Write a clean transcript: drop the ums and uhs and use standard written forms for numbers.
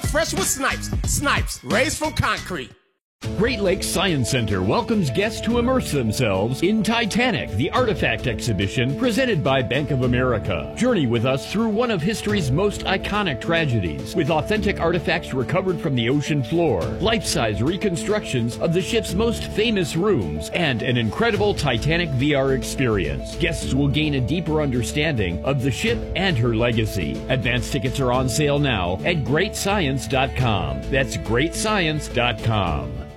fresh with Snipes. Snipes, raised from concrete. Great Lakes Science Center welcomes guests to immerse themselves in Titanic, the Artifact Exhibition presented by Bank of America. Journey with us through one of history's most iconic tragedies, with authentic artifacts recovered from the ocean floor, life-size reconstructions of the ship's most famous rooms, and an incredible Titanic VR experience. Guests will gain a deeper understanding of the ship and her legacy. Advance tickets are on sale now at greatscience.com. That's greatscience.com.